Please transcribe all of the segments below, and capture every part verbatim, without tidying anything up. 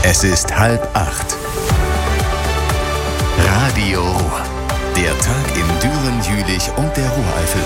Es ist halb acht. Radio Ruhr. Der Tag in Düren, Jülich und der Ruhreifel.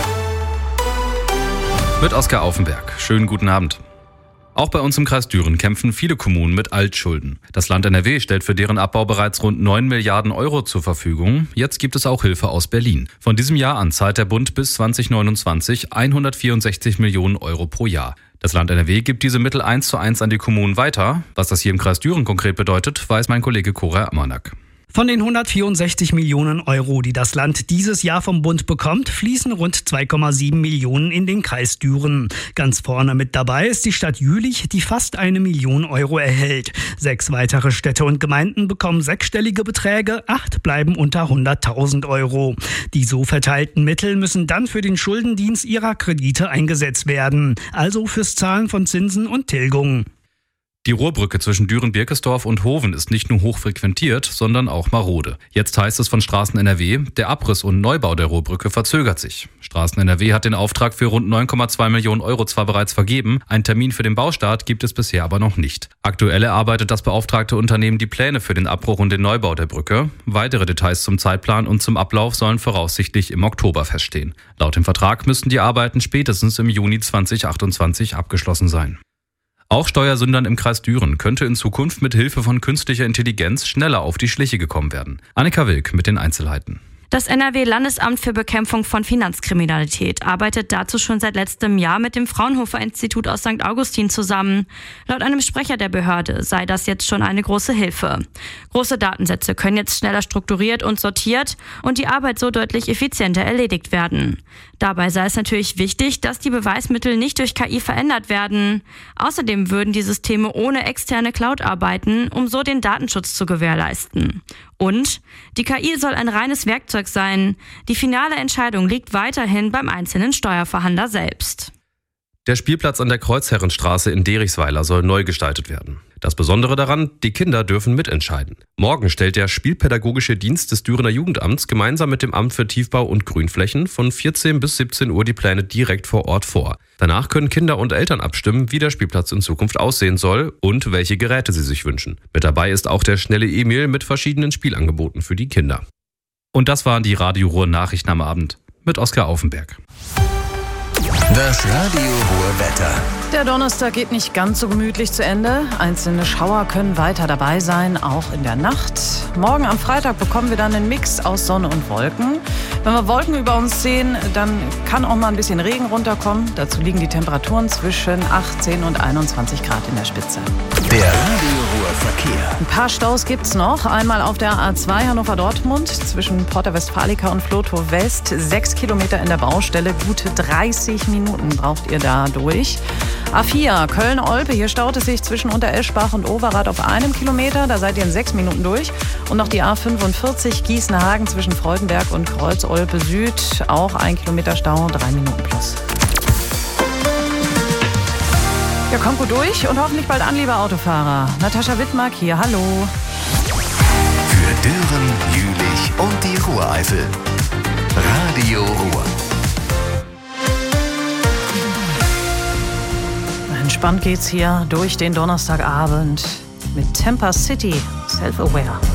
Mit Oskar Aufenberg. Schönen guten Abend. Auch bei uns im Kreis Düren kämpfen viele Kommunen mit Altschulden. Das Land N R W stellt für deren Abbau bereits rund neun Milliarden Euro zur Verfügung. Jetzt gibt es auch Hilfe aus Berlin. Von diesem Jahr an zahlt der Bund bis zwanzig neunundzwanzig hundertvierundsechzig Millionen Euro pro Jahr. Das Land N R W gibt diese Mittel eins zu eins an die Kommunen weiter. Was das hier im Kreis Düren konkret bedeutet, weiß mein Kollege Koray Amanak. Von den hundertvierundsechzig Millionen Euro, die das Land dieses Jahr vom Bund bekommt, fließen rund zwei Komma sieben Millionen in den Kreis Düren. Ganz vorne mit dabei ist die Stadt Jülich, die fast eine Million Euro erhält. Sechs weitere Städte und Gemeinden bekommen sechsstellige Beträge, acht bleiben unter hunderttausend Euro. Die so verteilten Mittel müssen dann für den Schuldendienst ihrer Kredite eingesetzt werden, also fürs Zahlen von Zinsen und Tilgungen. Die Rohrbrücke zwischen Düren-Birkesdorf und Hoven ist nicht nur hochfrequentiert, sondern auch marode. Jetzt heißt es von Straßen N R W, der Abriss und Neubau der Rohrbrücke verzögert sich. Straßen N R W hat den Auftrag für rund neun Komma zwei Millionen Euro zwar bereits vergeben, einen Termin für den Baustart gibt es bisher aber noch nicht. Aktuell erarbeitet das beauftragte Unternehmen die Pläne für den Abbruch und den Neubau der Brücke. Weitere Details zum Zeitplan und zum Ablauf sollen voraussichtlich im Oktober feststehen. Laut dem Vertrag müssten die Arbeiten spätestens im Juni zweitausendachtundzwanzig abgeschlossen sein. Auch Steuersündern im Kreis Düren könnte in Zukunft mit Hilfe von künstlicher Intelligenz schneller auf die Schliche gekommen werden. Annika Wilk mit den Einzelheiten. Das N R W-Landesamt für Bekämpfung von Finanzkriminalität arbeitet dazu schon seit letztem Jahr mit dem Fraunhofer-Institut aus Sankt Augustin zusammen. Laut einem Sprecher der Behörde sei das jetzt schon eine große Hilfe. Große Datensätze können jetzt schneller strukturiert und sortiert und die Arbeit so deutlich effizienter erledigt werden. Dabei sei es natürlich wichtig, dass die Beweismittel nicht durch K I verändert werden. Außerdem würden die Systeme ohne externe Cloud arbeiten, um so den Datenschutz zu gewährleisten. Und die K I soll ein reines Werkzeug sein. Die finale Entscheidung liegt weiterhin beim einzelnen Steuerverhandler selbst. Der Spielplatz an der Kreuzherrenstraße in Derichsweiler soll neu gestaltet werden. Das Besondere daran, die Kinder dürfen mitentscheiden. Morgen stellt der Spielpädagogische Dienst des Dürener Jugendamts gemeinsam mit dem Amt für Tiefbau und Grünflächen von vierzehn bis siebzehn Uhr die Pläne direkt vor Ort vor. Danach können Kinder und Eltern abstimmen, wie der Spielplatz in Zukunft aussehen soll und welche Geräte sie sich wünschen. Mit dabei ist auch der schnelle Emil mit verschiedenen Spielangeboten für die Kinder. Und das waren die Radio Ruhr Nachrichten am Abend mit Oskar Aufenberg. Das Radio Ruhr Wetter. Der Donnerstag geht nicht ganz so gemütlich zu Ende. Einzelne Schauer können weiter dabei sein, auch in der Nacht. Morgen am Freitag bekommen wir dann einen Mix aus Sonne und Wolken. Wenn wir Wolken über uns sehen, dann kann auch mal ein bisschen Regen runterkommen. Dazu liegen die Temperaturen zwischen achtzehn und einundzwanzig Grad in der Spitze. Der Radio Ruhr Verkehr. Ein paar Staus gibt's noch. Einmal auf der A zwei Hannover-Dortmund zwischen Porta Westfalica und Flotow West. Sechs Kilometer in der Baustelle, gute dreißig Minuten braucht ihr da durch. A vier Köln-Olpe, hier staut es sich zwischen Untereschbach und Overath auf einem Kilometer. Da seid ihr in sechs Minuten durch. Und noch die A fünfundvierzig Gießen-Hagen zwischen Freudenberg und Kreuz-Olpe Süd. Auch ein Kilometer Stau, drei Minuten plus. Ja, kommt gut durch und hoffentlich bald an, liebe Autofahrer. Natascha Wittmark hier, hallo. Für Düren, Jülich und die Ruhreifel. Radio Ruhr. Entspannt geht's hier durch den Donnerstagabend mit Temper City, Self-Aware.